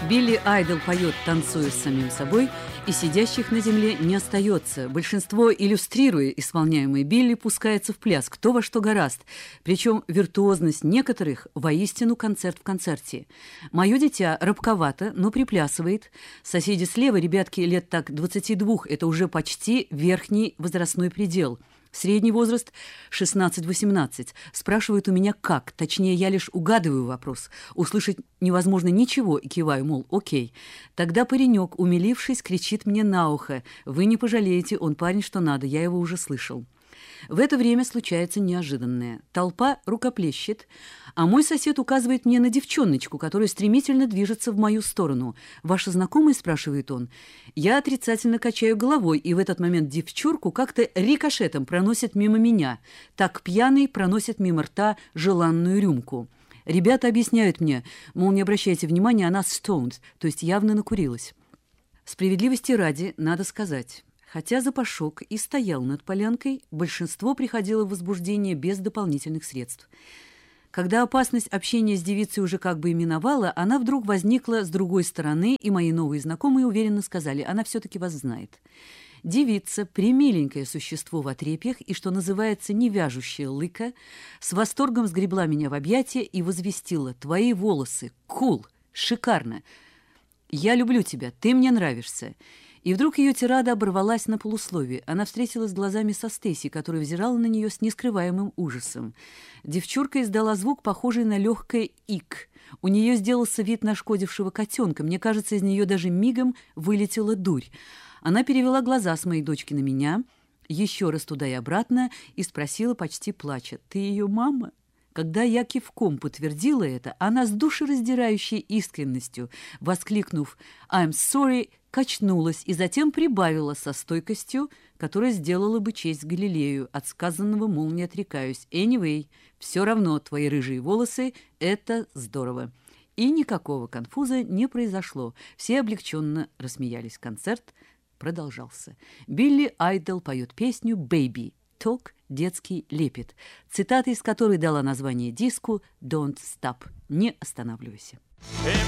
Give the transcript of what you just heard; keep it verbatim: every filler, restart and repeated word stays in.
Билли Айдол поет, танцуя с самим собой, и сидящих на земле не остается. Большинство, иллюстрируя исполняемый Билли, пускается в пляс, кто во что гораст. Причем виртуозность некоторых воистину концерт в концерте. Мое дитя рабковато, но приплясывает. Соседи слева, ребятки лет так двадцати двух, это уже почти верхний возрастной предел. Средний возраст шестнадцать-восемнадцать. Спрашивают у меня как. Точнее, я лишь угадываю вопрос. Услышать невозможно ничего, и киваю, мол, окей. Тогда паренек, умилившись, кричит мне на ухо. Вы не пожалеете, он парень что надо, я его уже слышал. В это время случается неожиданное. Толпа рукоплещет, а мой сосед указывает мне на девчоночку, которая стремительно движется в мою сторону. «Ваша знакомая?» – спрашивает он. Я отрицательно качаю головой, и в этот момент девчурку как-то рикошетом проносит мимо меня. Так пьяный проносит мимо рта желанную рюмку. Ребята объясняют мне, мол, не обращайте внимания, она stoned, то есть явно накурилась. Справедливости ради, надо сказать. Хотя запашок и стоял над полянкой, большинство приходило в возбуждение без дополнительных средств. Когда опасность общения с девицей уже как бы и миновала, она вдруг возникла с другой стороны, и мои новые знакомые уверенно сказали, она все-таки вас знает. Девица, премиленькое существо в отрепьях и, что называется, невяжущая лыка, с восторгом сгребла меня в объятия и возвестила: «Твои волосы, кул, шикарно! Я люблю тебя, ты мне нравишься». И вдруг ее тирада оборвалась на полусловие. Она встретилась глазами со Стейси, которая взирала на нее с нескрываемым ужасом. Девчурка издала звук, похожий на легкое «ик». У нее сделался вид нашкодившего котенка. Мне кажется, из нее даже мигом вылетела дурь. Она перевела глаза с моей дочки на меня, еще раз туда и обратно, и спросила, почти плача: «Ты ее мама?» Когда я кивком подтвердила это, она с душераздирающей искренностью, воскликнув «I'm sorry», качнулась и затем прибавила со стойкостью, которая сделала бы честь Галилею, от сказанного, мол, не отрекаюсь. «Anyway, все равно твои рыжие волосы – это здорово». И никакого конфуза не произошло. Все облегченно рассмеялись. Концерт продолжался. Билли Айдол поет песню «Baby». Ток, детский лепет, цитата из которой дала название диску «Don't stop» – «Не останавливайся».